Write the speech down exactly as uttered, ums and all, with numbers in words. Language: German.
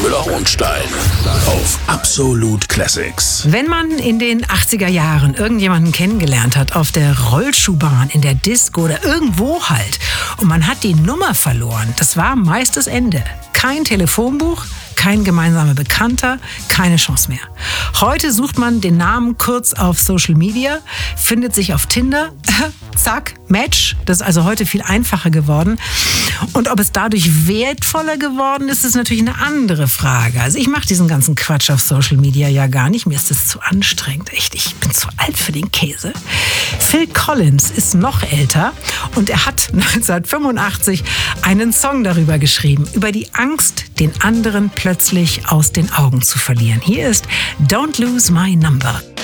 Müller-Hohenstein auf Absolut Classics. Wenn man in den achtziger Jahren irgendjemanden kennengelernt hat auf der Rollschuhbahn, in der Disco oder irgendwo halt und man hat die Nummer verloren, das war meist das Ende. Kein Telefonbuch, kein gemeinsamer Bekannter, keine Chance mehr. Heute sucht man den Namen kurz auf Social Media, findet sich auf Tinder, zack, Match. Das ist also heute viel einfacher geworden. Und ob es dadurch wertvoller geworden ist, ist natürlich eine andere Frage. Also ich mache diesen ganzen Quatsch auf Social Media ja gar nicht. Mir ist das zu anstrengend. Echt, ich bin zu alt für den Käse. Phil Collins ist noch älter und er hat neunzehnhundertfünfundachtzig einen Song darüber geschrieben, über die Angst, den anderen plötzlich aus den Augen zu verlieren. Hier ist Don't Lose My Number.